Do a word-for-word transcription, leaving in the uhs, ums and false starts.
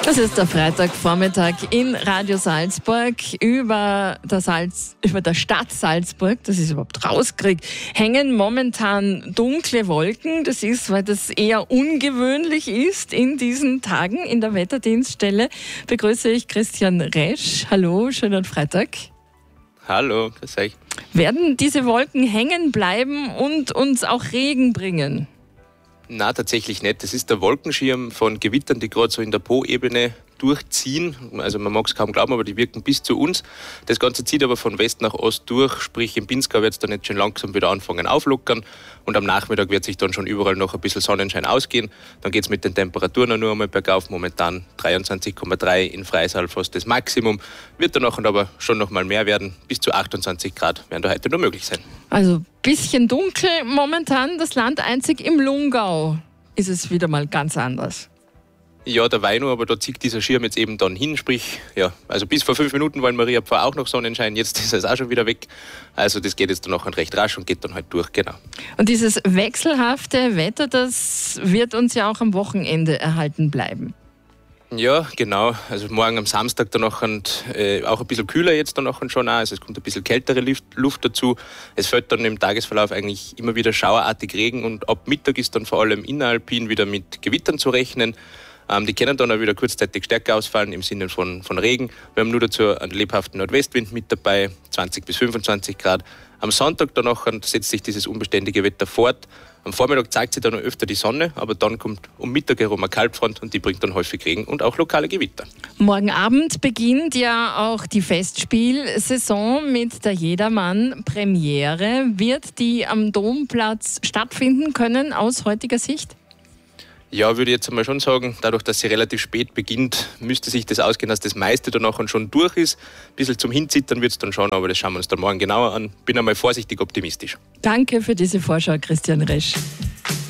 Das ist der Freitagvormittag in Radio Salzburg. Über der, Salz, über der Stadt Salzburg, das ist überhaupt rauskriegt, hängen momentan dunkle Wolken. Das ist, weil das eher ungewöhnlich ist in diesen Tagen. In der Wetterdienststelle begrüße ich Christian Resch. Hallo, schönen Freitag. Hallo, grüß euch. Werden diese Wolken hängen bleiben und uns auch Regen bringen? Na, tatsächlich nicht. Das ist der Wolkenschirm von Gewittern, die gerade so in der Po-Ebene durchziehen. Also man mag es kaum glauben, aber die wirken bis zu uns. Das Ganze zieht aber von West nach Ost durch, sprich im Pinzgau wird es dann jetzt schon langsam wieder anfangen auflockern und am Nachmittag wird sich dann schon überall noch ein bisschen Sonnenschein ausgehen. Dann geht es mit den Temperaturen nur einmal bergauf. Momentan dreiundzwanzig Komma drei in Freisal, fast das Maximum. Wird dann nachher aber schon noch mal mehr werden. Bis zu achtundzwanzig Grad werden da heute noch möglich sein. Also bisschen dunkel momentan, das Land einzig im Lungau ist es wieder mal ganz anders. Ja, der Weino, aber da zieht dieser Schirm jetzt eben dann hin, sprich, ja, also bis vor fünf Minuten war in Mariapfarr auch noch Sonnenschein, jetzt ist es auch schon wieder weg. Also das geht jetzt dann auch recht rasch und geht dann halt durch, genau. Und dieses wechselhafte Wetter, das wird uns ja auch am Wochenende erhalten bleiben. Ja, genau. Also morgen am Samstag dann noch und, äh, auch ein bisschen kühler jetzt dann noch schon auch. Also es kommt ein bisschen kältere Luft, Luft dazu. Es fällt dann im Tagesverlauf eigentlich immer wieder schauerartig Regen und ab Mittag ist dann vor allem inneralpin wieder mit Gewittern zu rechnen. Ähm, die können dann auch wieder kurzzeitig stärker ausfallen im Sinne von, von Regen. Wir haben nur dazu einen lebhaften Nordwestwind mit dabei, zwanzig bis fünfundzwanzig Grad. Am Sonntag danach setzt sich dieses unbeständige Wetter fort. Am Vormittag zeigt sich dann noch öfter die Sonne, aber dann kommt um Mittag herum eine Kaltfront und die bringt dann häufig Regen und auch lokale Gewitter. Morgen Abend beginnt ja auch die Festspielsaison mit der Jedermann-Premiere. Wird die am Domplatz stattfinden können aus heutiger Sicht? Ja, würde ich jetzt einmal schon sagen, dadurch, dass sie relativ spät beginnt, müsste sich das ausgehen, dass das meiste danach schon durch ist. Ein bisschen zum Hinzittern wird es dann schauen, aber das schauen wir uns dann morgen genauer an. Bin einmal vorsichtig optimistisch. Danke für diese Vorschau, Christian Resch.